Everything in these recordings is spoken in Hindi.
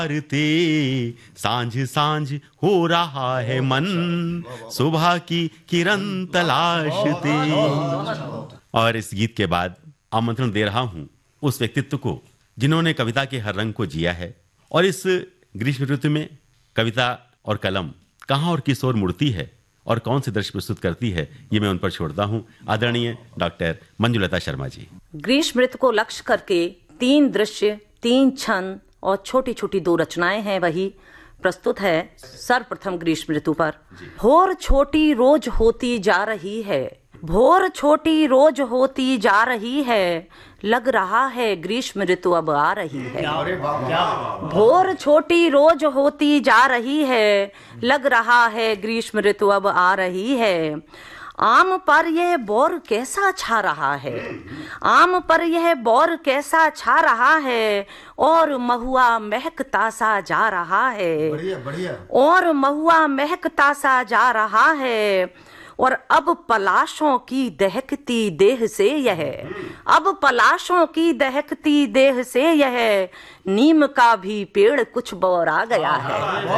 आरती सांझ सांझ हो रहा है मन, सुबह की किरण तलाशते। और इस गीत के बाद आमंत्रण दे रहा हूं उस व्यक्तित्व को जिन्होंने कविता के हर रंग को जिया है, और इस ग्रीष्म ऋतु में कविता और कलम कहां और किस ओर मुड़ती है और कौन से दृश्य प्रस्तुत करती है, ये मैं उन पर छोड़ता हूं। आदरणीय डॉक्टर मंजुलता शर्मा जी। ग्रीष्म ऋतु को लक्ष्य करके 3 दृश्य, 3 छंद और छोटी छोटी 2 रचनाएं हैं, वही प्रस्तुत है सर्वप्रथम ग्रीष्म ऋतु पर। भोर छोटी रोज होती जा रही है, भोर छोटी रोज होती जा रही है, लग रहा है ग्रीष्म ऋतु अब आ रही है। भोर छोटी रोज होती जा रही है, लग रहा है ग्रीष्म ऋतु अब आ रही है। आम पर यह बौर कैसा छा रहा है, आम पर यह बौर कैसा छा रहा है, और महुआ महकता सा जा रहा है, बढ़िया। और महुआ महकता सा जा रहा है। और अब पलाशों की दहकती देह से यह, अब पलाशों की दहकती देह से यह, नीम का भी पेड़ कुछ बौरा गया है।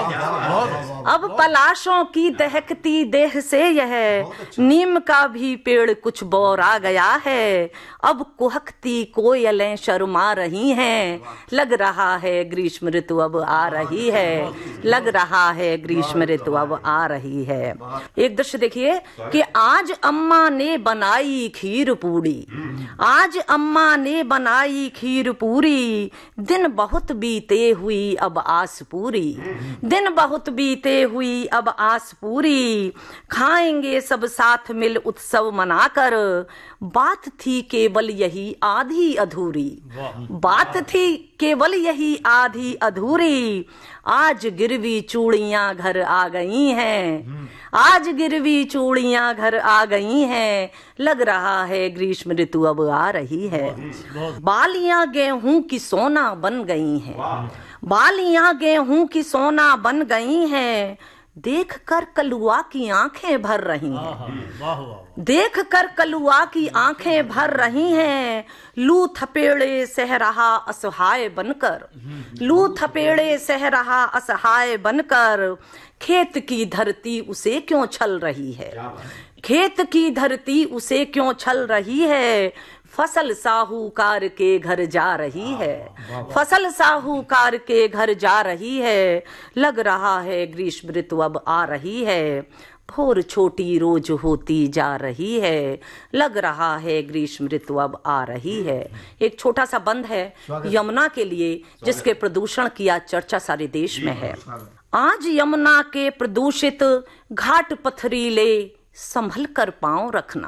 अब पलाशों की दहकती देह से यह, नीम का भी पेड़ कुछ बौरा गया है। अब कुहकती कोयलें शर्मा रही हैं, लग रहा है ग्रीष्म ऋतु अब आ रही है, लग रहा है ग्रीष्म ऋतु अब आ रही है। एक दृश्य देखिए कि आज अम्मा ने बनाई खीर पूरी, आज अम्मा ने बनाई खीर पूरी, दिन बहुत बीते हुई अब आस पूरी, दिन बहुत बीते हुई अब आस पूरी, खाएंगे सब साथ मिल उत्सव मनाकर, बात थी केवल यही आधी अधूरी, बात थी केवल यही आधी अधूरी, आज गिरवी चूड़ियां घर आ गई हैं, आज गिरवी चूड़ियां घर आ गई हैं, लग रहा है ग्रीष्म ऋतु अब आ रही है। बालियां गेहूं की सोना बन गई हैं, बालियां गेहूं की सोना बन गई हैं, देख कर कलुआ की आंखें भर रही हैं, देख कर कलुआ की आंखें भर रही हैं, लू थपेड़े सह रहा असहाय बनकर, लू थपेड़े सह रहा असहाय बनकर, खेत की धरती उसे क्यों छल रही है, खेत की धरती उसे क्यों छल रही है, फसल साहूकार के घर जा रही है, फसल साहूकार के घर जा रही है, लग रहा है ग्रीष्म ऋतु अब आ रही है। भोर छोटी रोज होती जा रही है, लग रहा है ग्रीष्म ऋतु अब आ रही है। एक छोटा सा बंद है यमुना के लिए, जिसके प्रदूषण की आज चर्चा सारे देश में है। आज यमुना के प्रदूषित घाट पथरीले, संभल कर पांव रखना,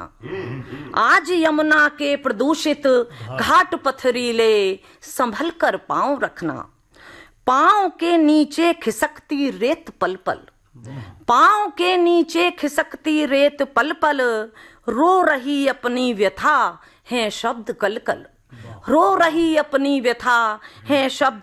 आज यमुना के प्रदूषित घाट पथरीले, संभल कर पांव रखना, पांव के नीचे खिसकती रेत पल पल, पांव के नीचे खिसकती रेत पल पल, रो रही अपनी व्यथा है शब्द कल कल, रो रही अपनी व्यथा है शब्द